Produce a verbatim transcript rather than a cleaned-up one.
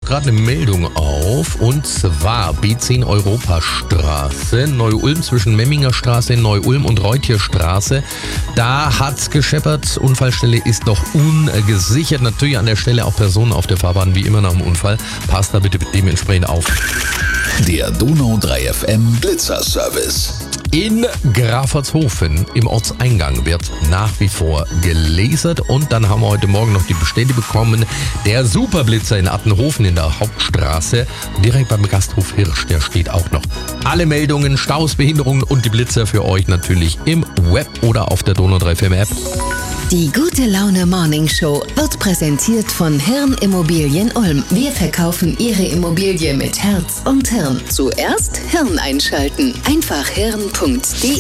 gerade eine Meldung auf, und zwar B zehn Europastraße, Neu-Ulm zwischen Memminger Straße in Neu-Ulm und Reutierstraße. Da hat's gescheppert, Unfallstelle ist noch ungesichert. Natürlich an der Stelle auch Personen auf der Fahrbahn, wie immer nach dem Unfall. Passt da bitte dementsprechend auf. Der Donau drei F M Blitzerservice. In Graffertshofen im Ortseingang wird nach wie vor gelasert, und dann haben wir heute Morgen noch die Bestätigung bekommen, der Superblitzer in Attenhofen in der Hauptstraße, direkt beim Gasthof Hirsch, der steht auch noch. Alle Meldungen, Staus, Behinderungen und die Blitzer für euch natürlich im Web oder auf der Donau drei F M App. Die Gute Laune Morning Show wird präsentiert von Hirn Immobilien Ulm. Wir verkaufen Ihre Immobilie mit Herz und Hirn. Zuerst Hirn einschalten. Einfach hirn punkt de